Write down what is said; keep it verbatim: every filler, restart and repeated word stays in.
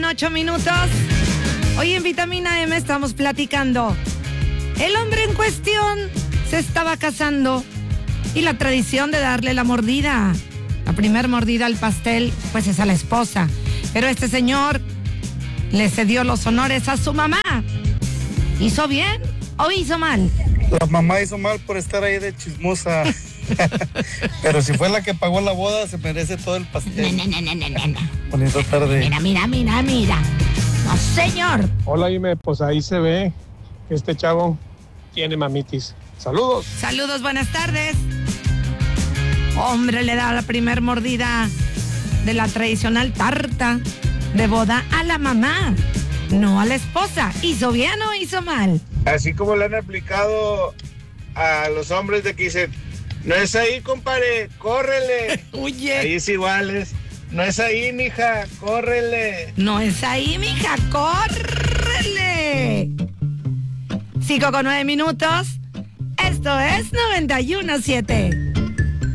con ocho minutos. Hoy en Vitamina M estamos platicando. El hombre en cuestión se estaba casando y la tradición de darle la mordida, la primer mordida al pastel, pues es a la esposa. Pero este señor le cedió los honores a su mamá. ¿Hizo bien o hizo mal? La mamá hizo mal por estar ahí de chismosa. Pero si fue la que pagó la boda, se merece todo el pastel. No, no, no, no, no, no. Bonita tarde. Mira, mira, mira, mira. No, señor. Hola, Ime, pues ahí se ve que este chavo tiene mamitis. Saludos. Saludos, buenas tardes. Hombre le da la primer mordida de la tradicional tarta de boda a la mamá, no a la esposa. ¿Hizo bien o hizo mal? Así como le han aplicado a los hombres de que dicen, no es ahí, compadre, córrele. Oye. Ahí es iguales. No es ahí, mija, córrele. No es ahí, mija, córrele. Cinco con nueve minutos. Esto es noventa y uno siete.